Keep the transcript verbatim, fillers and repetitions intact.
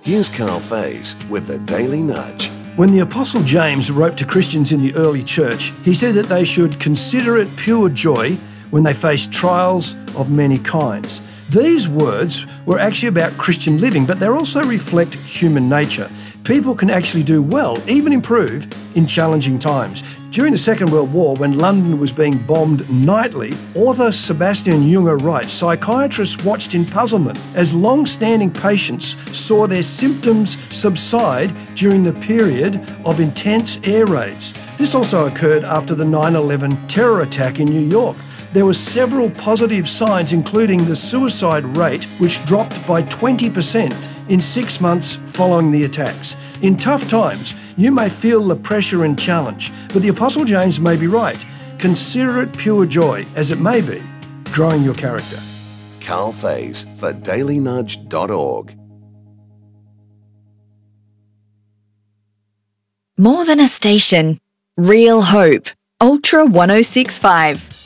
Here's Carl Faze with the Daily Nudge. When the Apostle James wrote to Christians in the early church, he said that they should consider it pure joy when they face trials of many kinds. These words were actually about Christian living, but they also reflect human nature. People can actually do well, even improve, in challenging times. During the Second World War, when London was being bombed nightly, author Sebastian Junger writes, psychiatrists watched in puzzlement as long-standing patients saw their symptoms subside during the period of intense air raids. This also occurred after the nine eleven terror attack in New York. There were several positive signs, including the suicide rate, which dropped by twenty percent in six months following the attacks. In tough times, you may feel the pressure and challenge, but the Apostle James may be right. Consider it pure joy, as it may be, growing your character. Carl Faze for daily nudge dot org. More than a station. Real hope. Ultra one oh six point five.